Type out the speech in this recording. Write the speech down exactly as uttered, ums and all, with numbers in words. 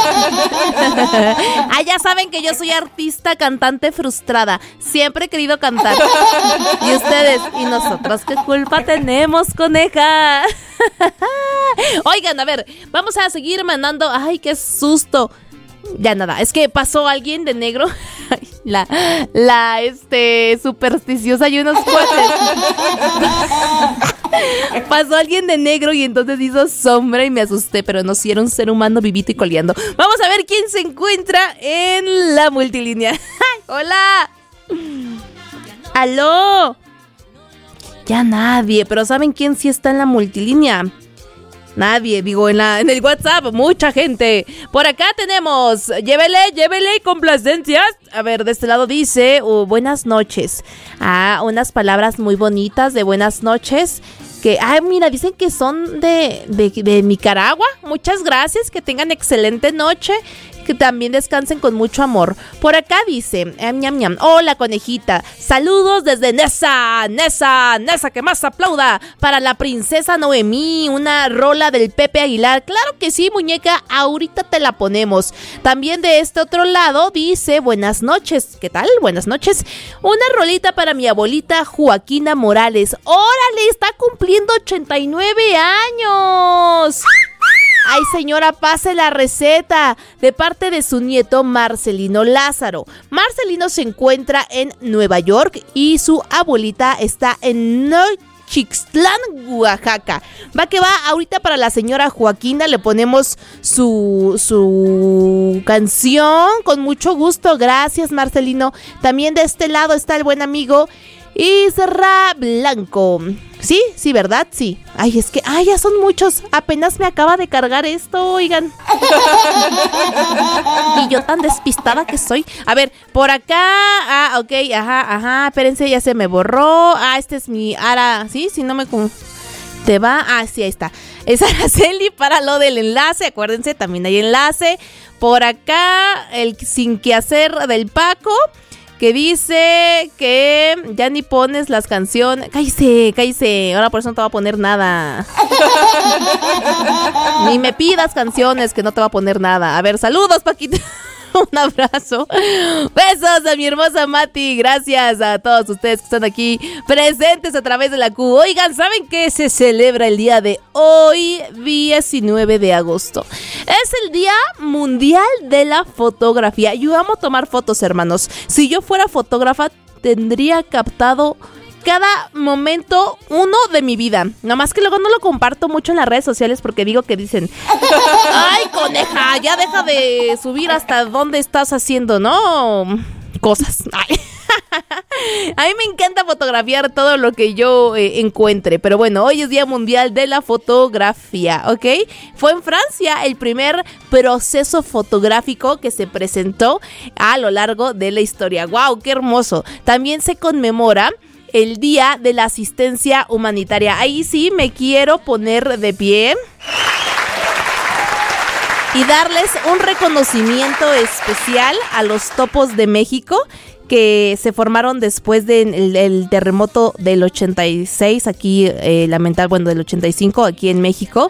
Ah, ya saben que yo soy artista, cantante frustrada. Siempre he querido cantar. Y ustedes, ¿y nosotros qué culpa tenemos, coneja? Oigan, a ver, vamos a seguir mandando. Ay, qué susto. Ya nada, es que pasó alguien de negro. La, la, este, supersticiosa y unos cuates. Pasó alguien de negro y entonces hizo sombra y me asusté, pero no, si era un ser humano vivito y coleando. Vamos a ver quién se encuentra en la multilínea. ¡Hola! ¡Aló! Ya nadie, pero ¿saben quién sí está en la multilínea? Nadie, digo, en, la, en el WhatsApp, mucha gente. Por acá tenemos, llévele, llévele, complacencias. A ver, de este lado dice, uh, buenas noches. Ah, unas palabras muy bonitas de buenas noches. Que, ay, mira, dicen que son de, de, de Nicaragua. Muchas gracias, que tengan excelente noche. Que también descansen con mucho amor. Por acá dice, ñam, ñam, ñam. Hola, conejita. Saludos desde Nesa, Nesa, Nesa, que más aplauda. Para la princesa Noemí, una rola del Pepe Aguilar. Claro que sí, muñeca, ahorita te la ponemos. También de este otro lado dice, buenas noches. ¿Qué tal? Buenas noches. Una rolita para mi abuelita Joaquina Morales. ¡Órale! Está cumpliendo ochenta y nueve años. Ay, señora, pase la receta de parte de su nieto Marcelino Lázaro. Marcelino se encuentra en Nueva York y su abuelita está en Nochixtlán, Oaxaca. Va que va, ahorita para la señora Joaquina le ponemos su, su canción con mucho gusto. Gracias, Marcelino. También de este lado está el buen amigo Isra Blanco. Sí, sí, ¿verdad? Sí. Ay, es que, ay, ya son muchos. Apenas me acaba de cargar esto, oigan. Y yo tan despistada que soy. A ver, por acá. Ah, ok, ajá, ajá. Espérense, ya se me borró. Ah, este es mi Ara. Sí, si no me... ¿Te va? Ah, sí, ahí está. Es Araceli para lo del enlace. Acuérdense, también hay enlace. Por acá, el sin que hacer del Paco, que dice que ya ni pones las canciones. Cállese, cállese. Ahora por eso no te va a poner nada. Ni me pidas canciones, que no te va a poner nada. A ver, saludos, Paquita. Un abrazo. Besos a mi hermosa Mati. Gracias a todos ustedes que están aquí presentes a través de la Q. Oigan, ¿saben qué se celebra el día de hoy? diecinueve de agosto. Es el Día Mundial de la Fotografía. Yo amo tomar fotos, hermanos. Si yo fuera fotógrafa, tendría captado cada momento uno de mi vida. Nada más que luego no lo comparto mucho en las redes sociales porque digo que dicen, ay, coneja, ya deja de subir hasta dónde estás haciendo, ¿no? Cosas. Ay. A mí me encanta fotografiar todo lo que yo eh, encuentre. Pero bueno, hoy es Día Mundial de la Fotografía, ¿ok? Fue en Francia el primer proceso fotográfico que se presentó a lo largo de la historia. ¡Wow! ¡Qué hermoso! También se conmemora el Día de la Asistencia Humanitaria. Ahí sí me quiero poner de pie y darles un reconocimiento especial a los topos de México que se formaron después del del terremoto del ochenta y seis aquí, eh, lamentable, bueno, del ochenta y cinco aquí en México.